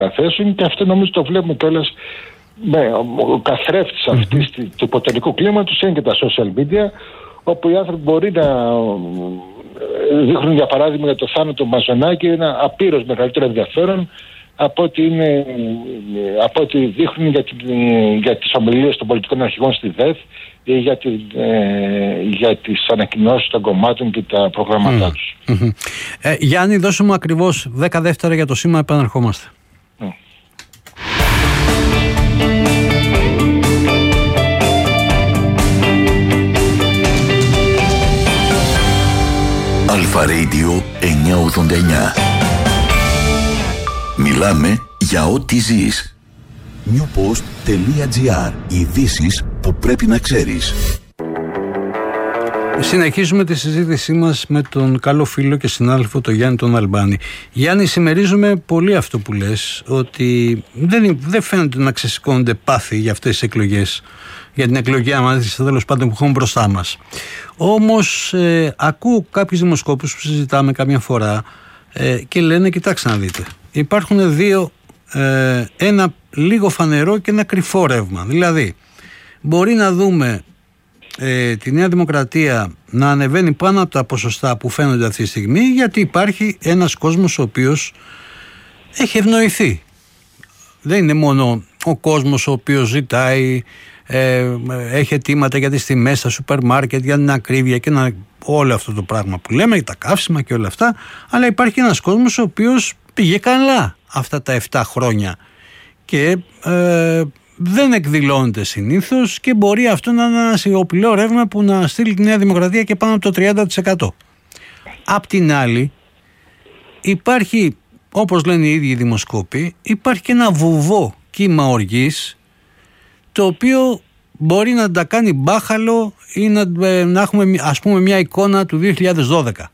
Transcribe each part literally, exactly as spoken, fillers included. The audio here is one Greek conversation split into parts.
θέσουν, και αυτό νομίζω το βλέπουμε κιόλας. Ναι, ο καθρέφτης mm-hmm. αυτής του υποτελικού κλίματος είναι και τα social media, όπου οι άνθρωποι μπορεί να δείχνουν, για παράδειγμα, για το θάνατο Μαζονάκη ένα απείρως μεγαλύτερο ενδιαφέρον από ό,τι, είναι, από ό,τι δείχνουν για, την, για τις ομιλίες των πολιτικών αρχηγών στη ΔΕΘ ή για, την, ε, για τις ανακοινώσεις των κομμάτων και τα προγράμματά mm. τους. Mm-hmm. Ε, Γιάννη, δώσε μου ακριβώς δέκα δεύτερα για το σήμα, επαναρχόμαστε. Mm. Αλφα Radio εννιακόσια ογδόντα εννιά. Μιλάμε για ό,τι ζεις. newpost.gr. Ειδήσεις που πρέπει να ξέρεις. Συνεχίζουμε τη συζήτησή μας με τον καλό φίλο και συνάδελφο τον Γιάννη τον Αλμπάνη. Γιάννη, συμμερίζομαι πολύ αυτό που λες, ότι δεν, δεν φαίνεται να ξεσηκώνονται πάθη για αυτές τις εκλογές, για την εκλογή αναμέτρηση τέλος πάντων που έχουμε μπροστά μας. Όμως ε, ακούω κάποιους δημοσκόπους που συζητάμε καμιά φορά ε, και λένε, κοιτάξτε να δείτε, υπάρχουν δύο, ε, ένα λίγο φανερό και ένα κρυφό ρεύμα. Δηλαδή μπορεί να δούμε ε, τη Νέα Δημοκρατία να ανεβαίνει πάνω από τα ποσοστά που φαίνονται αυτή τη στιγμή, γιατί υπάρχει ένας κόσμος ο οποίος έχει ευνοηθεί. Δεν είναι μόνο ο κόσμος ο οποίος ζητάει, ε, έχει αιτήματα για τις τιμές στα σούπερ μάρκετ, για την ακρίβεια και να, όλο αυτό το πράγμα που λέμε, για τα καύσιμα και όλα αυτά, αλλά υπάρχει ένας κόσμος ο οποίος πήγε καλά αυτά τα επτά χρόνια και ε, δεν εκδηλώνεται συνήθως, και μπορεί αυτό να είναι ένα σιωπηλό ρεύμα που να στείλει τη Νέα Δημοκρατία και πάνω από το τριάντα τοις εκατό. Απ' την άλλη υπάρχει, όπως λένε οι ίδιοι οι δημοσκόποι, υπάρχει και ένα βουβό κύμα οργής, το οποίο μπορεί να τα κάνει μπάχαλο ή να, να έχουμε, ας πούμε, μια εικόνα του δύο χιλιάδες δώδεκα.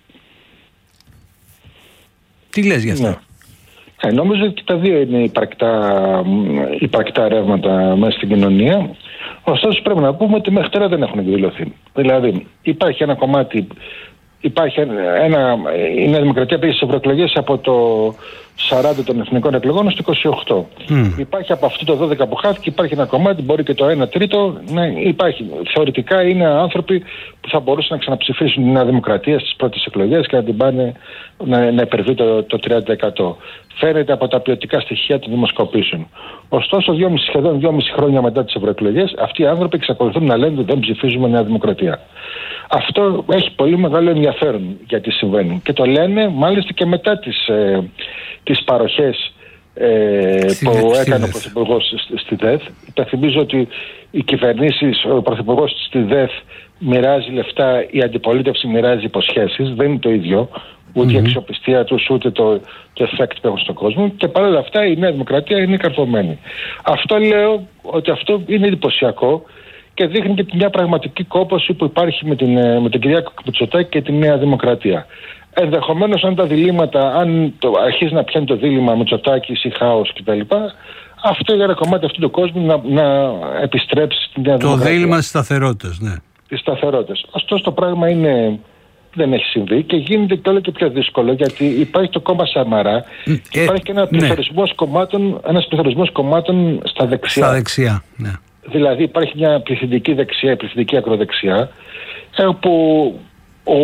Τι λες γι' αυτό? Ναι. Ε, νομίζω ότι τα δύο είναι υπαρκτά, υπαρκτά ρεύματα μέσα στην κοινωνία. Ωστόσο πρέπει να πούμε ότι μέχρι τώρα δεν έχουν εκδηλωθεί. Δηλαδή υπάρχει ένα κομμάτι, υπάρχει ένα, η Νέα Δημοκρατία πήγε στις ευρωεκλογές από το σαράντα των εθνικών εκλογών στο είκοσι οκτώ. Mm. Υπάρχει από αυτό το δώδεκα που χάθηκε, υπάρχει ένα κομμάτι, μπορεί και το ένα τρίτο. Ναι, υπάρχει. Θεωρητικά είναι άνθρωποι που θα μπορούσαν να ξαναψηφίσουν τη Νέα Δημοκρατία στις πρώτες εκλογές και να την πάνε να, να υπερβεί το, το τριάντα τοις εκατό. Φαίνεται από τα ποιοτικά στοιχεία των δημοσκοπήσεων. Ωστόσο, δυόμιση, σχεδόν δυόμιση χρόνια μετά τις ευρωεκλογές, αυτοί οι άνθρωποι εξακολουθούν να λένε ότι δεν ψηφίζουμε Νέα Δημοκρατία. Αυτό έχει πολύ μεγάλο ενδιαφέρον γιατί συμβαίνει. Και το λένε μάλιστα και μετά τις, ε, τις παροχές ε, που δε, έκανε ο Πρωθυπουργός στη, στη ΔΕΘ. Υπενθυμίζω ότι οι κυβερνήσεις, ο Πρωθυπουργός στη ΔΕΘ μοιράζει λεφτά, η αντιπολίτευση μοιράζει υποσχέσεις. Δεν είναι το ίδιο. Ούτε mm-hmm. η αξιοπιστία τους, ούτε το, το effect που έχουν στον κόσμο. Και παρόλα αυτά η Νέα Δημοκρατία είναι καρφωμένη. Αυτό λέω ότι αυτό είναι εντυπωσιακό και δείχνει και μια πραγματική κόπωση που υπάρχει με, την, με τον Κυριάκο Μητσοτάκη και τη Νέα Δημοκρατία. Ενδεχομένως, αν τα διλήμματα, αν το, αρχίζει να πιάνει το δίλημμα Μητσοτάκης ή χάος κτλ., αυτό για ένα κομμάτι αυτού του κόσμου να, να επιστρέψει στην Νέα Δημοκρατία. Το δίλημμα της σταθερότητας, ναι. Της σταθερότητας. Ωστόσο, το πράγμα είναι. Δεν έχει συμβεί και γίνεται και όλο και πιο δύσκολο, γιατί υπάρχει το κόμμα Σαμαρά και ε, υπάρχει και ένα πληθωρισμός ναι. κομμάτων, ένας πληθωρισμός κομμάτων στα δεξιά. Στα δεξιά, ναι. Δηλαδή υπάρχει μια πληθυντική δεξιά, πληθυντική ακροδεξιά, όπου ο,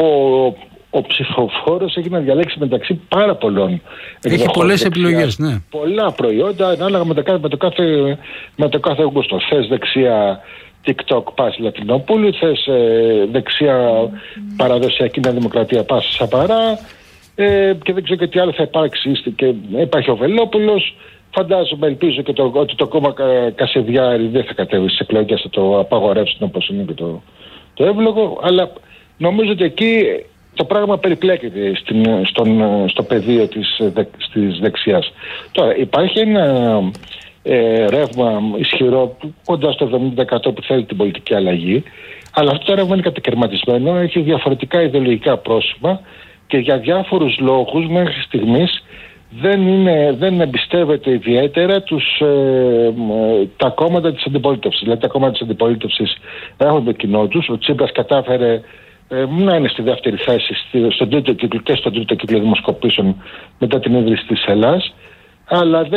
ο ψηφοφόρος έχει να διαλέξει μεταξύ πάρα πολλών. Έχει πολλές επιλογές, ναι. Πολλά προϊόντα, ανάλογα με το κάθε, με το κάθε, με το κάθε γούστο. Θες δεξιά TikTok, πας Λατινοπούλου, θες ε, δεξιά παραδοσιακή Νέα Δημοκρατία, πας Σαπαρά, ε, και δεν ξέρω και τι άλλο θα υπάρξει. Και υπάρχει ο Βελόπουλος. Φαντάζομαι, ελπίζω και το, ότι το κόμμα Κασιδιάρη δεν θα κατέβει στις εκλογές, θα το απαγορεύσουν όπως είναι και το, το εύλογο, αλλά νομίζω ότι εκεί το πράγμα περιπλέκεται στην, στον, στο πεδίο της, της δεξιάς. Τώρα υπάρχει ένα ε, ρεύμα ισχυρό κοντά στο εβδομήντα τοις εκατό που θέλει την πολιτική αλλαγή, αλλά αυτό το ρεύμα είναι κατακαιρματισμένο, έχει διαφορετικά ιδεολογικά πρόσωπα και για διάφορους λόγους μέχρι στιγμής δεν, είναι, δεν εμπιστεύεται ιδιαίτερα τους, ε, τα κόμματα της αντιπολίτευσης. Δηλαδή τα κόμματα της αντιπολίτευσης έχουν το κοινό τους. Ο Τσίπρας κατάφερε ε, να είναι στη δεύτερη θέση στη, στον τρίτο κύκλο και στον τρίτο κύκλο δημοσκοπήσεων μετά την ίδρυση της Ελλάς. αλλά